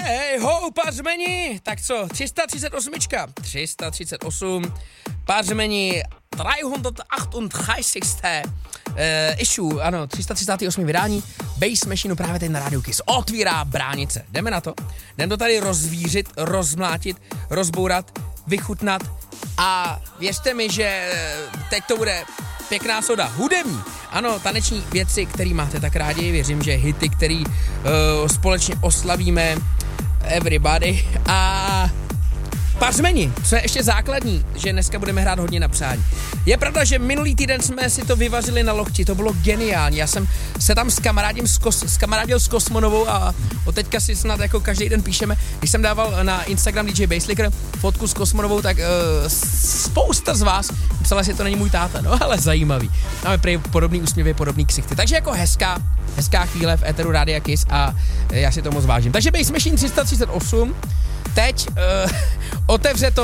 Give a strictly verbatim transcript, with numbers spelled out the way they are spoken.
Hej, ho, pařmeni! Tak co, tři sta třicet osm, tři sta třicet osm, pařmeni, trihundertachtunddreißigste Uh, issue, ano, tři sta třicet osm vydání, Bass Machine právě teď na rádiu Kiss otvírá bránice. Jdeme na to? Jdeme to tady rozvířit, rozmlátit, rozbourat, vychutnat a věřte mi, že teď to bude pěkná soda. Hudební, ano, taneční věci, které máte tak rádi, věřím, že hity, který uh, společně oslavíme everybody a pařmeni, co je ještě základní, že dneska budeme hrát hodně na přání. Je pravda, že minulý týden jsme si to vyvařili na lokti, to bylo geniální. Já jsem se tam s kamarádím s, kos, s kamarádil s Kosmonovou a od teďka si snad jako každý den píšeme. Když jsem dával na Instagram D J Basslicker fotku s Kosmonovou, tak uh, spousta z vás psala, že to není můj táta, no ale zajímavý. Máme prej podobný úsměvy, podobný ksichty. Takže jako hezká, hezká chvíle v éteru Rádia Kiss a já si to moc vážím. Takže Bass Machine tři sta třicet osm, teď uh, otevře to